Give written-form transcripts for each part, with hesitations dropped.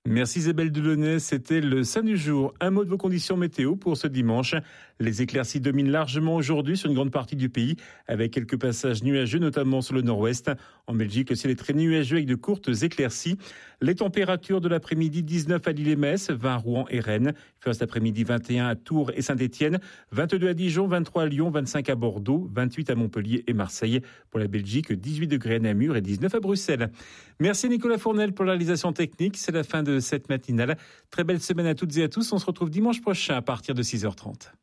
Merci Isabelle Delaunay, c'était le saint du jour. Un mot de vos conditions météo pour ce dimanche. Les éclaircies dominent largement aujourd'hui sur une grande partie du pays, avec quelques passages nuageux, notamment sur le nord-ouest. En Belgique, le ciel est très nuageux avec de courtes éclaircies. Les températures de l'après-midi, 19 à Lille et Metz, 20 à Rouen et Rennes. Il fait cet après-midi 21 à Tours et Saint-Étienne, 22 à Dijon, 23 à Lyon, 25 à Bordeaux, 28 à Montpellier et Marseille. Pour la Belgique, 18 degrés à Namur et 19 à Bruxelles. Merci Nicolas Fournel pour la réalisation technique. C'est la fin de cette matinale. Très belle semaine à toutes et à tous. On se retrouve dimanche prochain à partir de 6h30.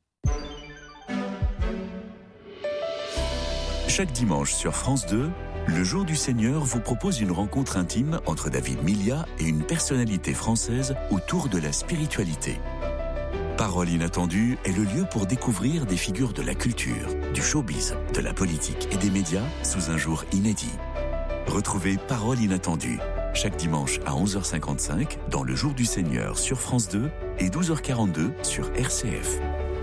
Chaque dimanche sur France 2, le Jour du Seigneur vous propose une rencontre intime entre David Milia et une personnalité française autour de la spiritualité. Parole inattendue est le lieu pour découvrir des figures de la culture, du showbiz, de la politique et des médias sous un jour inédit. Retrouvez Parole inattendue chaque dimanche à 11h55 dans le Jour du Seigneur sur France 2 et 12h42 sur RCF.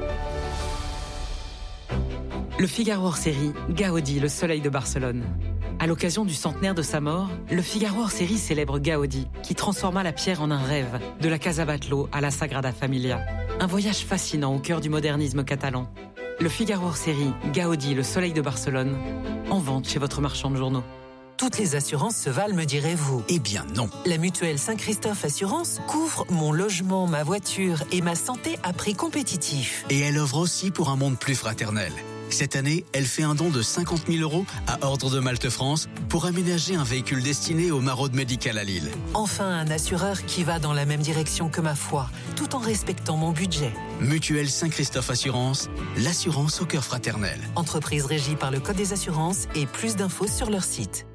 Le Figaro hors série, Gaudi, le soleil de Barcelone. À l'occasion du centenaire de sa mort, le Figaro hors série célèbre Gaudi, qui transforma la pierre en un rêve, de la Casa Batlló à la Sagrada Familia. Un voyage fascinant au cœur du modernisme catalan. Le Figaro hors série, Gaudi, le soleil de Barcelone, en vente chez votre marchand de journaux. Toutes les assurances se valent, me direz-vous. Eh bien non. La mutuelle Saint-Christophe Assurance couvre mon logement, ma voiture et ma santé à prix compétitif. Et elle offre aussi pour un monde plus fraternel. Cette année, elle fait un don de 50 000 € à Ordre de Malte France pour aménager un véhicule destiné au maraude médical à Lille. Enfin, un assureur qui va dans la même direction que ma foi, tout en respectant mon budget. Mutuelle Saint-Christophe Assurance, l'assurance au cœur fraternel. Entreprise régie par le Code des assurances et plus d'infos sur leur site.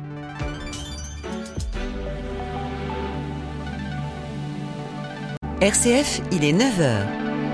RCF, il est 9h.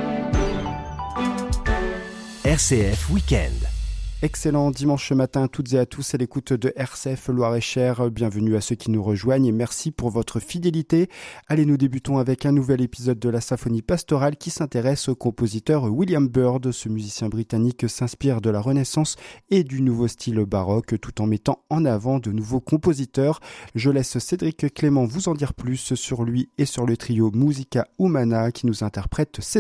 RCF Week-end. Excellent dimanche matin à toutes et à tous à l'écoute de RCF Loir-et-Cher. Bienvenue à ceux qui nous rejoignent et merci pour votre fidélité. Allez, nous débutons avec un nouvel épisode de la symphonie pastorale qui s'intéresse au compositeur William Byrd. Ce musicien britannique s'inspire de la Renaissance et du nouveau style baroque tout en mettant en avant de nouveaux compositeurs. Je laisse Cédric Clément vous en dire plus sur lui et sur le trio Musica Humana qui nous interprète